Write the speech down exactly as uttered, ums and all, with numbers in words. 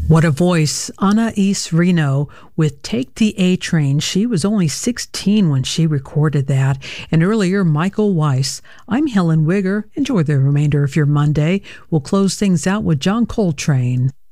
What a voice. Anais Reno with Take the A Train. She was only sixteen when she recorded that. And earlier, Michael Weiss. I'm Helen Wigger. Enjoy the remainder of your Monday. We'll close things out with John Coltrane.